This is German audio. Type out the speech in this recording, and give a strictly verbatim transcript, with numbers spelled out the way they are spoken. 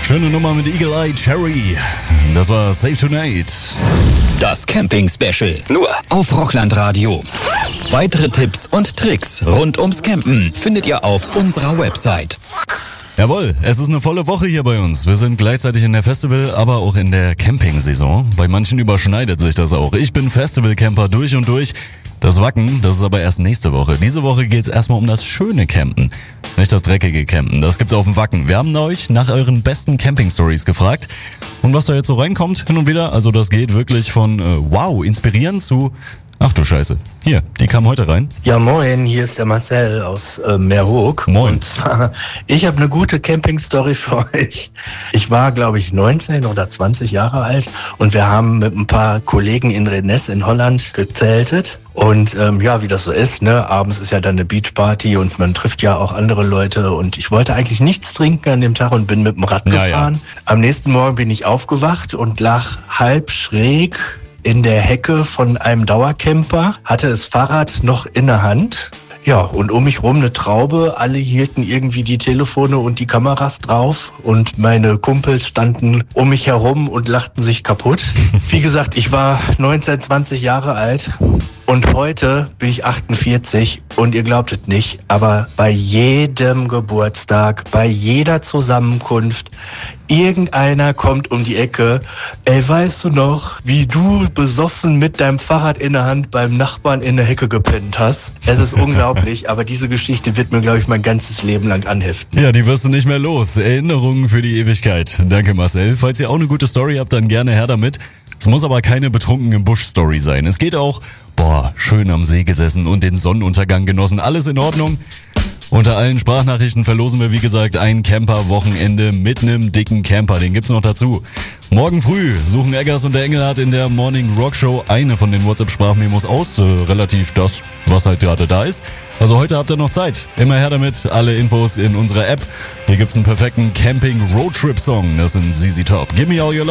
Schöne Nummer mit Eagle Eye Cherry. Das war Save Tonight. Das Camping-Special. Nur auf Rockland Radio. Weitere Tipps und Tricks rund ums Campen findet ihr auf unserer Website. Jawohl, es ist eine volle Woche hier bei uns. Wir sind gleichzeitig in der Festival, aber auch in der Camping-Saison. Bei manchen überschneidet sich das auch. Ich bin Festival-Camper durch und durch. Das Wacken, das ist aber erst nächste Woche. Diese Woche geht's erstmal um das schöne Campen. Nicht das dreckige Campen, das gibt's auf dem Wacken. Wir haben euch nach euren besten Camping-Stories gefragt. Und was da jetzt so reinkommt, hin und wieder, also das geht wirklich von äh, wow, inspirierend zu ach du Scheiße. Hier, die kam heute rein. Ja, moin, hier ist der Marcel aus äh, Meerhoek. Moin. Und zwar, ich habe eine gute Camping-Story für euch. Ich war, glaube ich, neunzehn oder zwanzig Jahre alt und wir haben mit ein paar Kollegen in Rennes in Holland gezeltet. Und ähm, ja, wie das so ist, ne, abends ist ja dann eine Beachparty und man trifft ja auch andere Leute. Und ich wollte eigentlich nichts trinken an dem Tag und bin mit dem Rad Ja, gefahren. ja. Am nächsten Morgen bin ich aufgewacht und lag halb schräg in der Hecke von einem Dauercamper, hatte das Fahrrad noch in der Hand. Ja, und um mich rum eine Traube, alle hielten irgendwie die Telefone und die Kameras drauf und meine Kumpels standen um mich herum und lachten sich kaputt. Wie gesagt, ich war neunzehn, zwanzig Jahre alt und heute bin ich achtundvierzig und ihr glaubt es nicht, aber bei jedem Geburtstag, bei jeder Zusammenkunft, irgendeiner kommt um die Ecke. Ey, weißt du noch, wie du besoffen mit deinem Fahrrad in der Hand beim Nachbarn in der Hecke gepennt hast? Es ist unglaublich, aber diese Geschichte wird mir, glaube ich, mein ganzes Leben lang anheften. Ja, die wirst du nicht mehr los. Erinnerungen für die Ewigkeit. Danke, Marcel. Falls ihr auch eine gute Story habt, dann gerne her damit. Es muss aber keine betrunken im Busch-Story sein. Es geht auch, boah, schön am See gesessen und den Sonnenuntergang genossen. Alles in Ordnung. Unter allen Sprachnachrichten verlosen wir, wie gesagt, ein Camper-Wochenende mit einem dicken Camper. Den gibt's noch dazu. Morgen früh suchen Eggers und der Engelhardt in der Morning Rock Show eine von den WhatsApp-Sprachmemos aus. Äh, relativ das, was halt gerade da ist. Also heute habt ihr noch Zeit. Immer her damit. Alle Infos in unserer App. Hier gibt's einen perfekten Camping-Roadtrip-Song. Das sind Z Z Top. Give me all your love.